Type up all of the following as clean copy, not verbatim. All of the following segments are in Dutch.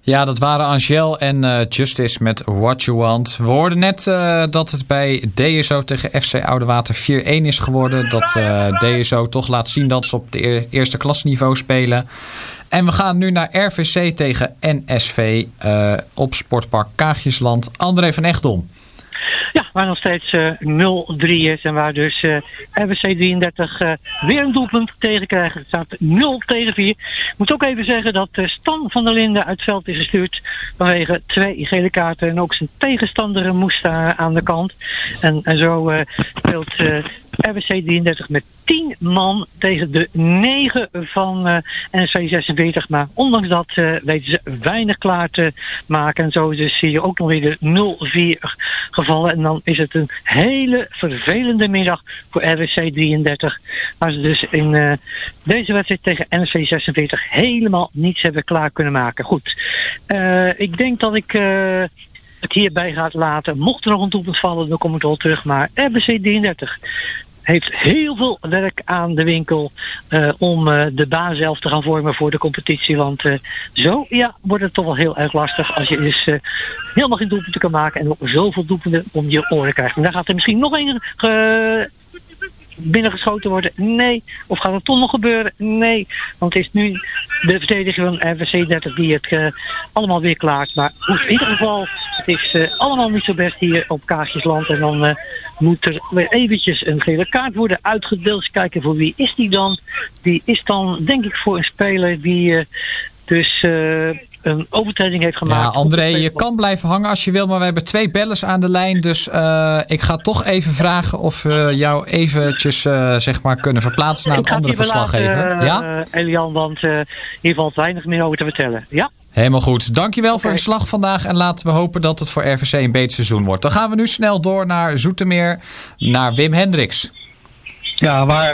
Ja, dat waren Angel en Justice met What You Want. We hoorden net dat het bij DSO tegen FC Oudewater 4-1 is geworden. Dat DSO toch laat zien dat ze op de eerste klasniveau spelen. En we gaan nu naar RVC tegen NSV op Sportpark Kaagjesland. André van Echtdom. Ja, waar nog steeds 0-3 is en waar dus RWC 33 weer een doelpunt tegen krijgt. Het staat 0-4. Ik moet ook even zeggen dat Stan van der Linden uit het veld is gestuurd vanwege 2 gele kaarten. En ook zijn tegenstander moest aan de kant. En zo speelt RWC 33 met 10 man tegen de 9 van NSV 46. Maar ondanks dat weten ze weinig klaar te maken. En zo dus zie je ook nog weer de 0-4 gevallen. En dan is het een hele vervelende middag voor RWC 33. Waar ze dus in deze wedstrijd tegen NSV 46 helemaal niets hebben klaar kunnen maken. Goed, ik denk dat ik het hierbij ga laten. Mocht er nog een doelpunt vallen, dan kom ik wel terug. Maar RWC 33 heeft heel veel werk aan de winkel om de baan zelf te gaan vormen voor de competitie. Want zo wordt het toch wel heel erg lastig als je dus helemaal geen doelpunten kan maken en ook zoveel doelpunten om je oren krijgt. En daar gaat er misschien nog een binnengeschoten worden? Nee. Of gaat het toch nog gebeuren? Nee. Want het is nu de verdediging van RWC 30 die het allemaal weer klaart. Maar in ieder geval, het is allemaal niet zo best hier op Kaagjesland. En dan moet er weer eventjes een gele kaart worden uitgedeeld. Dus kijken voor wie is die dan? Die is dan denk ik voor een speler die dus een overtreding heeft gemaakt. Ja, André, je kan blijven hangen als je wil, maar we hebben 2 bellers aan de lijn. Dus ik ga toch even vragen of we jou eventjes kunnen verplaatsen naar een andere verslaggever. Ja, Elian, want hier valt weinig meer over te vertellen. Ja. Helemaal goed. Dankjewel voor je verslag vandaag. En laten we hopen dat het voor RVC een beter seizoen wordt. Dan gaan we nu snel door naar Zoetermeer, naar Wim Hendricks. Ja, waar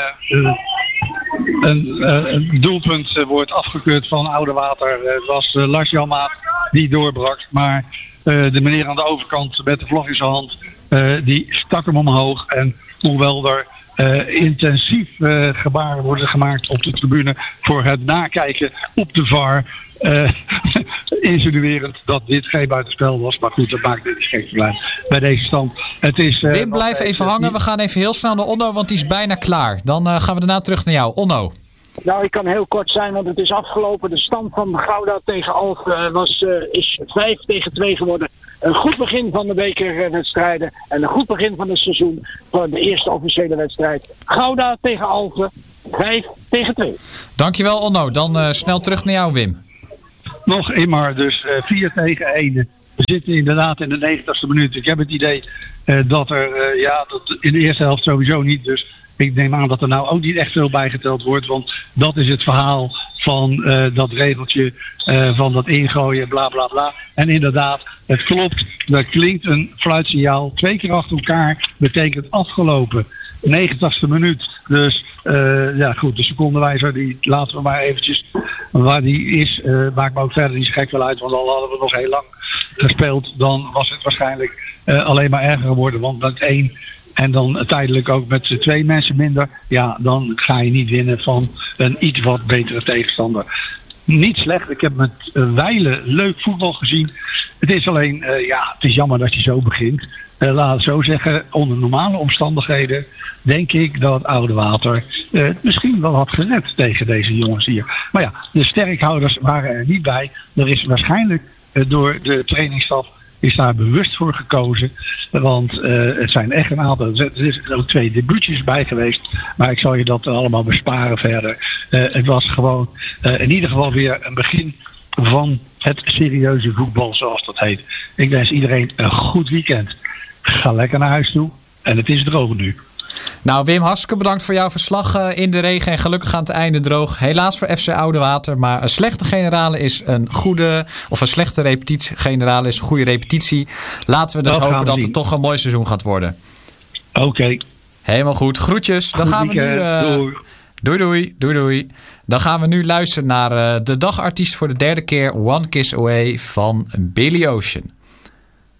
een doelpunt wordt afgekeurd van Oudewater. Het was Lars Janmaat die doorbrak. Maar de meneer aan de overkant met de vlag in zijn hand, die stak hem omhoog. En hoewel er intensief gebaren worden gemaakt op de tribune voor het nakijken op de VAR, insinuerend dat dit geen buitenspel was. Maar goed, dat maakt dit geen probleem bij deze stand. Het is, Wim, blijf even hangen. We gaan even heel snel naar Onno, want die is bijna klaar. Dan gaan we daarna terug naar jou. Onno. Nou, ik kan heel kort zijn, want het is afgelopen. De stand van Gouda tegen Alf is 5-2 geworden. Een goed begin van de bekerwedstrijden en een goed begin van het seizoen voor de eerste officiële wedstrijd. Gouda tegen Alphen, 5-2. Dankjewel, Onno. Dan snel terug naar jou, Wim. Nog eenmaal, dus 4-1. We zitten inderdaad in de 90ste minuut. Ik heb het idee dat er dat in de eerste helft sowieso niet. Dus ik neem aan dat er nou ook niet echt veel bijgeteld wordt. Want dat is het verhaal van dat regeltje van dat ingooien, bla bla bla. En inderdaad, het klopt. Er klinkt een fluitsignaal 2 keer achter elkaar. Betekent afgelopen. 90ste minuut. Dus goed, de secondenwijzer die laten we maar eventjes waar die is, maakt me ook verder niet gek wel uit, want al hadden we nog heel lang gespeeld, dan was het waarschijnlijk alleen maar erger geworden, want dat 1 en dan tijdelijk ook met 2 mensen minder, ja, dan ga je niet winnen van een iets wat betere tegenstander. Niet slecht, ik heb met wijlen leuk voetbal gezien. Het is alleen, het is jammer dat je zo begint. Laat het zo zeggen, onder normale omstandigheden denk ik dat Oudewater misschien wel had gered tegen deze jongens hier. Maar ja, de sterkhouders waren er niet bij. Er is waarschijnlijk door de trainingsstaf is daar bewust voor gekozen. Want het zijn echt een aantal. Er is ook 2 debuutjes bij geweest. Maar ik zal je dat allemaal besparen verder. Het was gewoon in ieder geval weer een begin van het serieuze voetbal zoals dat heet. Ik wens iedereen een goed weekend. Ga lekker naar huis toe. En het is droog nu. Nou Wim, hartstikke bedankt voor jouw verslag in de regen. En gelukkig aan het einde droog. Helaas voor FC Oudewater. Maar een slechte generale is een goede. Of een slechte repetitie generale is een goede repetitie. Laten we dus hopen dat het toch een mooi seizoen gaat worden. Oké. Helemaal goed. Groetjes. Dan gaan we nu. Doei. Dan gaan we nu luisteren naar de dagartiest voor de 3e keer. One Kiss Away van Billy Ocean.